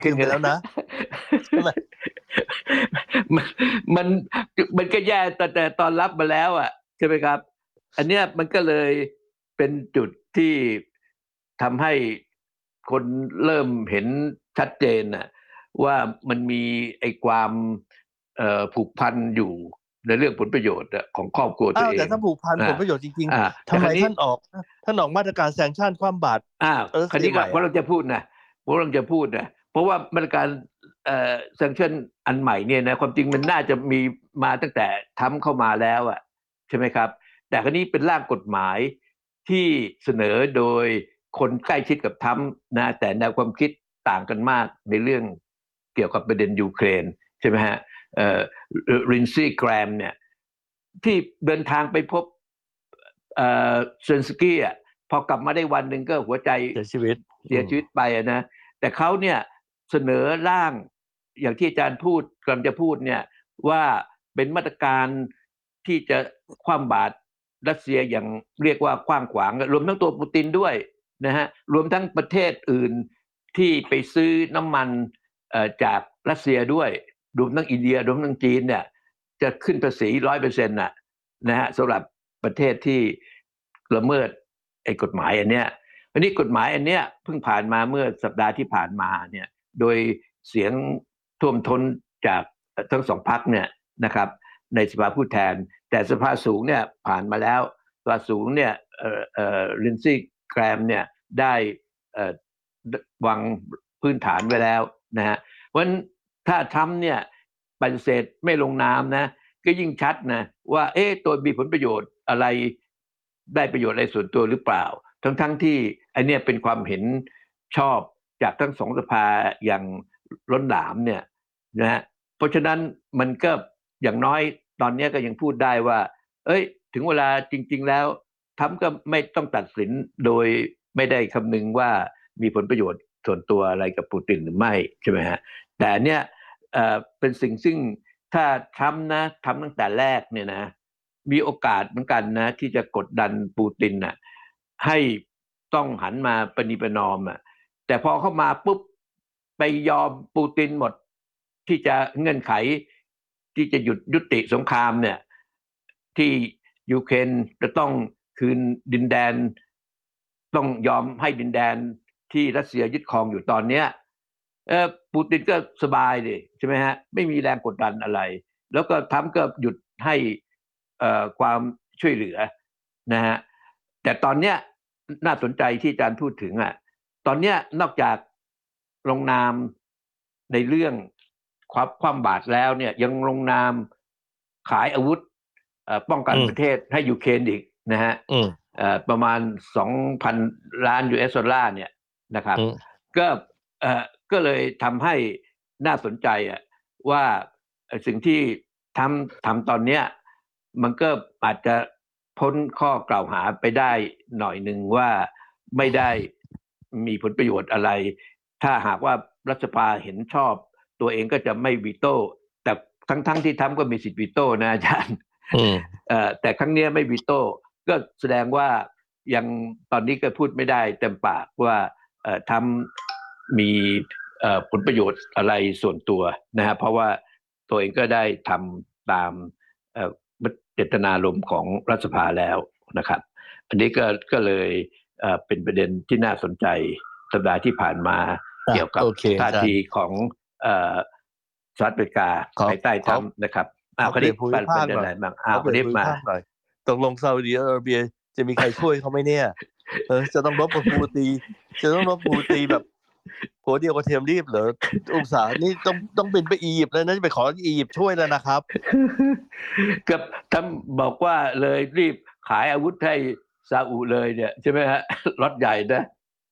ขึ้นกันแล้วนะใช่ไหมมันมันมันก็แย่แต่ตอนรับมาแล้วอ่ะใช่ไหมครับอันเนี้ยมันก็เลยเป็นจุดที่ทำให้คนเริ่มเห็นชัดเจนน่ะว่ามันมีไอ้ความผูกพันอยู่ในเรื่องผลประโยชน์ของครอบครัวตัวเองแต่ถ้าผูกพันผอ่าลประโยชน์จริงๆทำไมแต่ครั้นี้ท่านออกมาตรการแซงชั่นคว่ำบาตรคราวนี้รัสเซียใหม่ก็เพราะเราจะพูดนะเพราะเราจะพูดนะเพราะว่ามาตรการแซงชั่นอันใหม่เนี่ยนะความจริงมันน่าจะมีมาตั้งแต่ทำเข้ามาแล้วอ่ะใช่ไหมครับแต่คราวนี้เป็นร่างกฎหมายที่เสนอโดยคนใกล้ชิดกับทำนะแต่แนวความคิดต่างกันมากในเรื่องเกี่ยวกับประเด็นยูเครนใช่ไหมฮะเอ่อรินซี่แกรมเนี่ยที่เดินทางไปพบเซเลนสกี้อ่ะพอกลับมาได้วันหนึ่งก็หัวใจเสียชีวิตเสียชีวิตไปนะแต่เขาเนี่ยเสนอร่างอย่างที่อาจารย์พูดกำลังจะพูดเนี่ยว่าเป็นมาตรการที่จะคว่ำบาตรรัสเซียอย่างเรียกว่ากว้างขวางรวมทั้งตัวปูตินด้วยนะฮะรวมทั้งประเทศอื่นที่ไปซื้อน้ำมันจากรัสเซียด้วยรวมทั้งอินเดียรวมทั้งจีนเนี่ยจะขึ้นภาษี100%นะฮะสำหรับประเทศที่ละเมิดไอ้กฎหมายอันเนี้ยวันนี้กฎหมายอันเนี้ยเพิ่งผ่านมาเมื่อสัปดาห์ที่ผ่านมาเนี่ยโดยเสียงท่วมท้นจากทั้งสองพรรคเนี่ยนะครับในสภาผู้แทนแต่สภาสูงเนี่ยผ่านมาแล้วสภาสูงเนี่ยลินซี่แกรมเนี่ยได้วางพื้นฐานไว้แล้วนะฮะเพราะฉะนั้นถ้าทำเนี่ยปฏิเสธไม่ลงนามนะก็ยิ่งชัดนะว่าตัวมีผลประโยชน์อะไรได้ประโยชน์อะไรส่วนตัวหรือเปล่าทั้งที่อันเนี้ยเป็นความเห็นชอบจากทั้งสองสภาอย่างล้นหลามเนี่ยนะฮะเพราะฉะนั้นมันก็อย่างน้อยตอนนี้ก็ยังพูดได้ว่าถึงเวลาจริงๆแล้วทรัมป์ก็ไม่ต้องตัดสินโดยไม่ได้คำนึงว่ามีผลประโยชน์ส่วนตัวอะไรกับปูตินหรือไม่ใช่ไหมฮะแต่เนี้ยเป็นสิ่งซึ่งถ้าทรัมป์นะทำตั้งแต่แรกเนี่ยนะมีโอกาสเหมือนกันนะที่จะกดดันปูตินน่ะให้ต้องหันมาปณีประนอมอ่ะแต่พอเข้ามาปุ๊บไปยอมปูตินหมดที่จะเงื่อนไขที่จะหยุดยุติสงครามเนี่ยที่ยูเครนจะต้องคืนดินแดนต้องยอมให้ดินแดนที่รัสเซียยึดครองอยู่ตอนเนี้ยปูตินก็สบายดิใช่ไหมฮะไม่มีแรงกดดันอะไรแล้วก็ทรัมป์ก็หยุดให้ความช่วยเหลือนะฮะแต่ตอนเนี้ยน่าสนใจที่อาจารย์พูดถึงอ่ะตอนเนี้ยนอกจากลงนามในเรื่องความบาตรแล้วเนี่ยยังลงนามขายอาวุธป้องกันประเทศให้ยูเครนอีกนะฮะประมาณ 2,000 ล้าน US ดอลลาร์เนี่ยนะครับก็ก็เลยทำให้น่าสนใจว่าสิ่งที่ทำตอนเนี้ยมันก็อาจจะพ้นข้อกล่าวหาไปได้หน่อยหนึ่งว่าไม่ได้มีผลประโยชน์อะไรถ้าหากว่ารัฐสภาเห็นชอบตัวเองก็จะไม่วีโต้แต่ทั้งที่ทำก็มีสิทธิ์วีโต้นะอาจารย์แต่ครั้งนี้ไม่วีโต้ก็แสดงว่ายังตอนนี้ก็พูดไม่ได้เต็มปากว่าทำมีผลประโยชน์อะไรส่วนตัวนะฮะเพราะว่าตัวเองก็ได้ทำตามเจตนารมณ์ของรัฐสภาแล้วนะครับอันนี้ก็เลยเป็นประเด็นที่น่าสนใจสัปดาห์ที่ผ่านมาเกี่ยวกับท่าทีของสหรัฐอเมริกาภายใต้ทรัมป์นะครับเขาเปลี่ยนภูมิภาคหน่อยเขาเปลี่ยนภูมิภาคหน่อยตกลงซาอุดิอาระเบียจะมีใครช่วยเขาไหมเนี่ยจะต้องรบกับฮูตีจะต้องรบฮูตีแบบหัวเดียวกับเทียมรีบเหรออุตสาห์นี่ต้องเป็นไปอียิปต์แล้วนะจะไปขออียิปต์ช่วยแล้วนะครับกับท่านบอกว่าเลยรีบขายอาวุธให้ซาอุเลยเนี่ยใช่ไหมฮะรถใหญ่นะ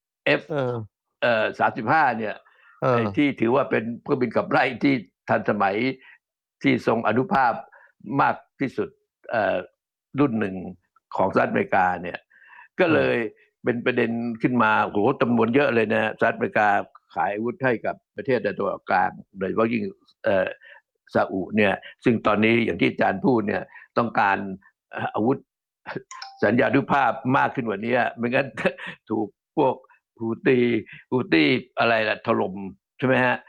F 35เนี่ยที่ถือว่าเป็นเครื่องบินขับไล่ที่ทันสมัยที่ทรงอานุภาพมากที่สุดรุ่นหนึ่งของสหรัฐอเมริกาเนี่ยก็เลยเป็นประเด็นขึ้นมาโหจำนวนเยอะเลยนะสหรัฐอเมริกาขายอาวุธให้กับประเทศในตะวันออกกลางโดยเฉพาะยิ่งซาอุเนี่ยซึ่งตอนนี้อย่างที่อาจารย์พูดเนี่ยต้องการอาวุธสัญญานุภาพมากขึ้นกว่านี้ไม่งั้นถูกพวกฮูตี้อะไรล่ะถล่มใช่ไหมฮะ